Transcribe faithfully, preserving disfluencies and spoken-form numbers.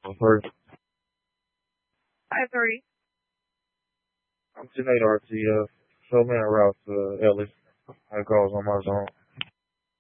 I'm first. five thirty. I'm ten eight R T F. Show me a route to Ellis. That goes on my zone.